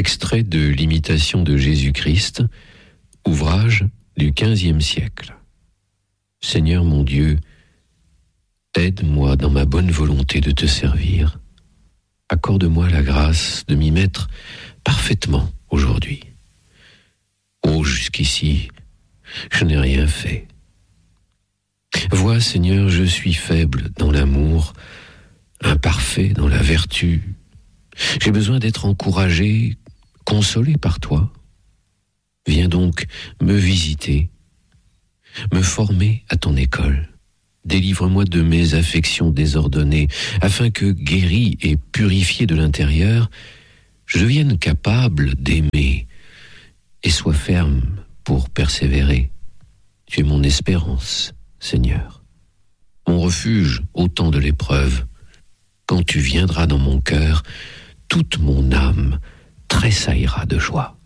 Extrait de l'Imitation de Jésus-Christ, ouvrage du XVe siècle. Seigneur mon Dieu, aide-moi dans ma bonne volonté de te servir. Accorde-moi la grâce de m'y mettre parfaitement aujourd'hui. Oh, jusqu'ici, je n'ai rien fait. Vois, Seigneur, je suis faible dans l'amour, imparfait dans la vertu. J'ai besoin d'être encouragé, consolé par toi. Viens donc me visiter, me former à ton école. Délivre-moi de mes affections désordonnées, afin que, guéri et purifié de l'intérieur, je devienne capable d'aimer et sois ferme pour persévérer. Tu es mon espérance, Seigneur, mon refuge au temps de l'épreuve. Quand tu viendras dans mon cœur, toute mon âme tressaillera de joie.